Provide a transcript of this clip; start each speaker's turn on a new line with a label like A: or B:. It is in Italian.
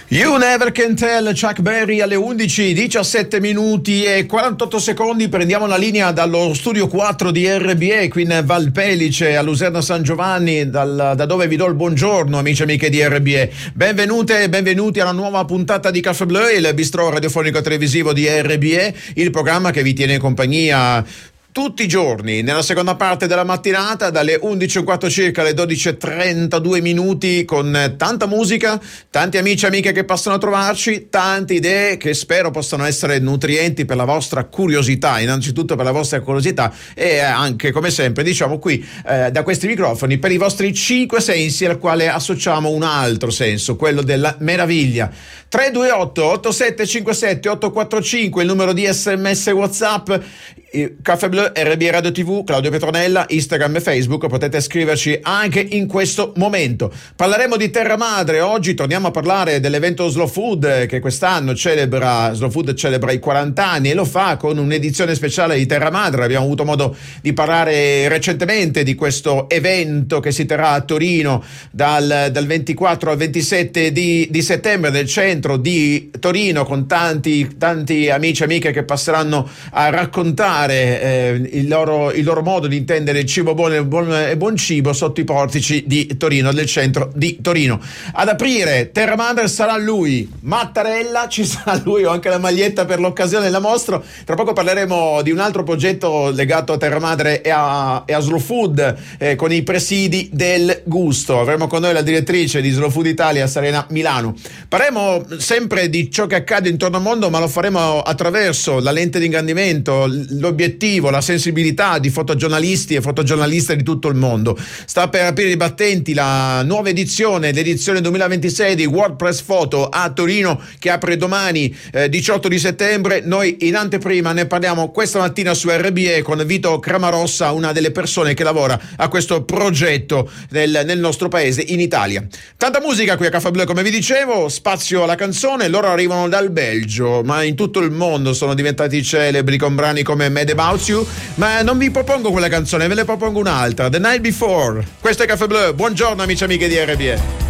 A: You Never Can Tell, Chuck Berry alle 11, 17 minuti e 48 secondi. Prendiamo la linea dallo studio 4 di RBE qui in Valpellice a Luserna San Giovanni, da dove vi do il buongiorno, amici e amiche di RBE. Benvenute e benvenuti alla nuova puntata di Café Bleu, il bistro radiofonico televisivo di RBE, il programma che vi tiene in compagnia tutti i giorni, nella seconda parte della mattinata, dalle 11:15 circa alle 12:32 minuti, con tanta musica, tanti amici e amiche che passano a trovarci, tante idee che spero possano essere nutrienti per la vostra curiosità, innanzitutto per la vostra curiosità e anche, come sempre, diciamo qui, da questi microfoni, per i vostri 5 sensi, al quale associamo un altro senso, quello della meraviglia. 328 8757 845 il numero di SMS WhatsApp. Café Bleu, RBE Radio TV, Claudio Petronella, Instagram e Facebook. Potete scriverci anche in questo momento. Parleremo di Terra Madre. Oggi torniamo a parlare dell'evento Slow Food, che quest'anno Slow Food celebra i 40 anni e lo fa con un'edizione speciale di Terra Madre. Abbiamo avuto modo di parlare recentemente di questo evento che si terrà a Torino dal 24 al 27 di settembre nel centro di Torino, con tanti amici e amiche che passeranno a raccontare il loro modo di intendere il cibo buono e buon cibo sotto i portici di Torino, del centro di Torino. Ad aprire Terra Madre sarà lui, Mattarella, ci sarà lui, ho anche la maglietta per l'occasione, la mostro. Tra poco parleremo di un altro progetto legato a Terra Madre e a Slow Food, con i presidi del gusto. Avremo con noi la direttrice di Slow Food Italia, Serena Milano. Parleremo sempre di ciò che accade intorno al mondo, ma lo faremo attraverso la lente di ingrandimento, l'obiettivo, la sensibilità di fotogiornalisti e fotogiornaliste di tutto il mondo. Sta per aprire i battenti la nuova edizione, l'edizione 2026 di World Press Photo a Torino, che apre domani 18 di settembre. Noi in anteprima ne parliamo questa mattina su RBE con Vito Cramarossa, una delle persone che lavora a questo progetto nel nostro paese, in Italia. Tanta musica qui a Café Bleu, come vi dicevo, spazio alla canzone. Loro arrivano dal Belgio, ma in tutto il mondo sono diventati celebri con brani come Mad About You, ma non vi propongo quella canzone, ve ne propongo un'altra, The Night Before. Questo è Café Bleu, buongiorno amici e amiche di RBE.